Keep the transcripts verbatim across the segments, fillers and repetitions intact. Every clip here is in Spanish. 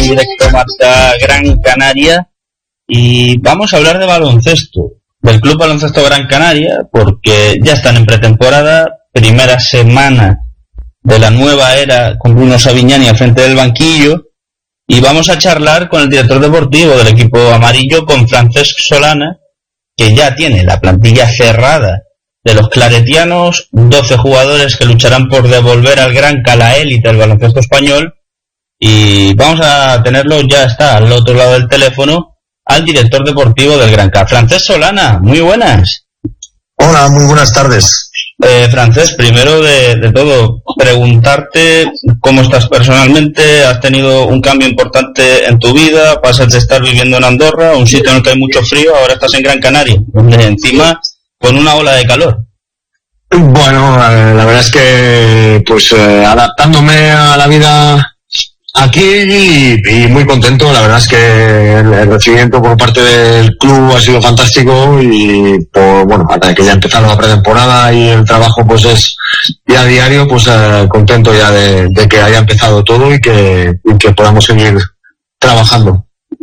directo Marca Gran Canaria y vamos a hablar de baloncesto, del Club Baloncesto Gran Canaria, porque ya están en pretemporada, primera semana de la nueva era con Bruno Savignani al frente del banquillo, y vamos a charlar con el director deportivo del equipo amarillo, con Francesc Solana, que ya tiene la plantilla cerrada de los claretianos, doce jugadores que lucharán por devolver al Granca la élite del baloncesto español, y vamos a tenerlo, ya está al otro lado del teléfono, al director deportivo del Granca, Francesc Solana. Muy buenas. Hola, muy buenas tardes. Eh, Francesc, primero de, de todo, preguntarte cómo estás personalmente. Has tenido un cambio importante en tu vida, pasas de estar viviendo en Andorra, un sitio en el que hay mucho frío, ahora estás en Gran Canaria, donde encima con una ola de calor. Bueno, eh, la verdad es que pues eh, adaptándome a la vida aquí y, y muy contento. La verdad es que el, el recibimiento por parte del club ha sido fantástico y por, bueno, hasta que ya empezaron la pretemporada y el trabajo pues es ya diario, pues eh, contento ya de, de que haya empezado todo y que, y que podamos seguir trabajando.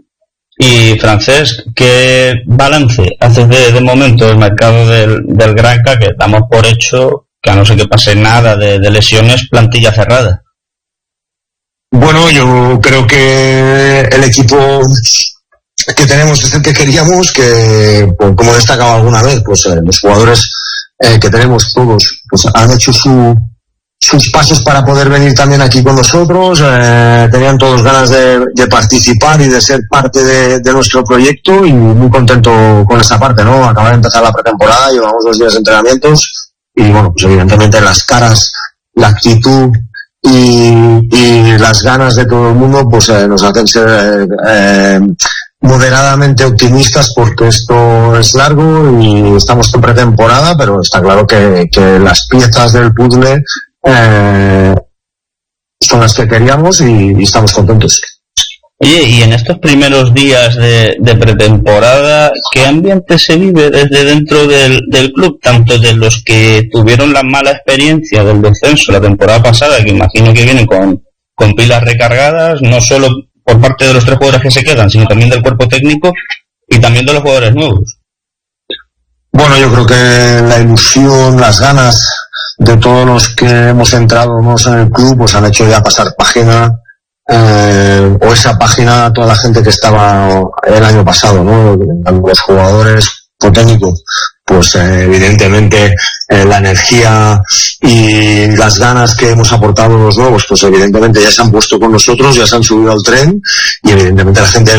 Y Francesc, ¿qué balance haces de, de momento del mercado del, del Granca, que damos por hecho que a no ser que pase nada de, de lesiones, plantilla cerrada? Bueno, yo creo que el equipo que tenemos es el que queríamos, que pues, como he destacado alguna vez, pues eh, los jugadores eh, que tenemos todos pues han hecho su sus pasos para poder venir también aquí con nosotros, eh, tenían todos ganas de, de participar y de ser parte de, de nuestro proyecto, y muy contento con esa parte, ¿no? Acaba de empezar la pretemporada, llevamos dos días de entrenamientos y bueno, pues evidentemente las caras, la actitud y, y las ganas de todo el mundo pues eh, nos hacen ser eh, eh, moderadamente optimistas, porque esto es largo y estamos en pretemporada, pero está claro que, que las piezas del puzzle Eh, son las que queríamos y, y estamos contentos. Oye, y en estos primeros días de, de pretemporada, ¿qué ambiente se vive desde dentro del, del club? Tanto de los que tuvieron la mala experiencia del descenso la temporada pasada, que imagino que vienen con, con pilas recargadas, no solo por parte de los tres jugadores que se quedan, sino también del cuerpo técnico y también de los jugadores nuevos. Bueno, yo creo que la ilusión, las ganas de todos los que hemos entrado en el club pues han hecho ya pasar página, eh, o esa página a toda la gente que estaba el año pasado, ¿no? Los jugadores, o técnicos, pues eh, evidentemente eh, la energía y las ganas que hemos aportado los nuevos, pues evidentemente ya se han puesto con nosotros, ya se han subido al tren, y evidentemente la gente